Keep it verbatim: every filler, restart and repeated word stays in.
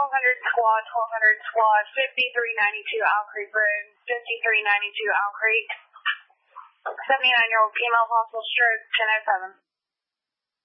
twelve hundred squad, twelve hundred squad, fifty-three ninety-two Owl Creek Road, fifty-three ninety-two Owl Creek. seventy-nine-year-old female, possible stroke, ten oh seven.